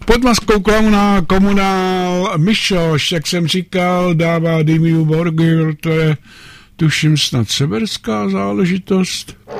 Pod maskou klauna komunál Myšoš, jak jsem říkal, dává Dimmu Borgir, to je tuším snad severská záležitost.